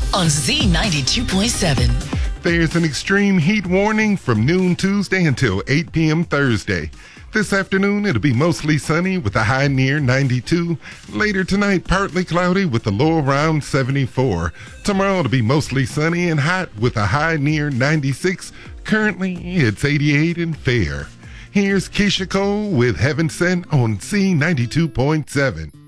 on Z92.7. There's an extreme heat warning from noon Tuesday until 8 p.m. Thursday. This afternoon, it'll be mostly sunny with a high near 92. Later tonight, partly cloudy with a low around 74. Tomorrow, it'll be mostly sunny and hot with a high near 96. Currently, it's 88 and fair. Here's Keisha Cole with Heaven Sent on Z92.7.